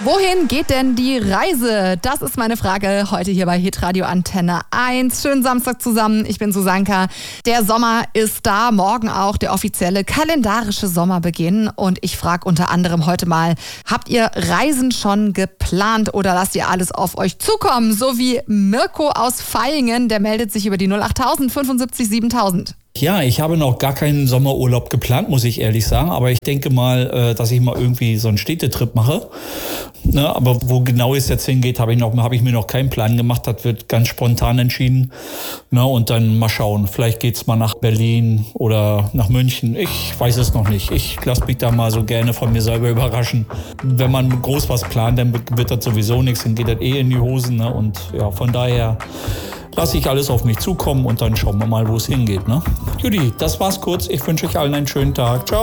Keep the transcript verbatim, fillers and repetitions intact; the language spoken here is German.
Wohin geht denn die Reise? Das ist meine Frage heute hier bei Hitradio Antenne eins. Schönen Samstag zusammen, ich bin Susanka. Der Sommer ist da, morgen auch der offizielle kalendarische Sommerbeginn. Und ich frage unter anderem heute mal, habt ihr Reisen schon geplant oder lasst ihr alles auf euch zukommen? So wie Mirko aus Vaihingen, der meldet sich über die null acht null null fünfundsiebzig siebentausend. Ja, ich habe noch gar keinen Sommerurlaub geplant, muss ich ehrlich sagen. Aber ich denke mal, dass ich mal irgendwie so einen Städtetrip mache. Ne, aber wo genau es jetzt hingeht, habe ich noch, habe ich mir noch keinen Plan gemacht. Das wird ganz spontan entschieden. Ne, und dann mal schauen. Vielleicht geht's mal nach Berlin oder nach München. Ich weiß es noch nicht. Ich lasse mich da mal so gerne von mir selber überraschen. Wenn man groß was plant, dann wird das sowieso nichts. Dann geht das eh in die Hosen. Ne? Und ja, von daher lasse ich alles auf mich zukommen und dann schauen wir mal, wo es hingeht. Ne? Judy, das war's kurz. Ich wünsche euch allen einen schönen Tag. Ciao.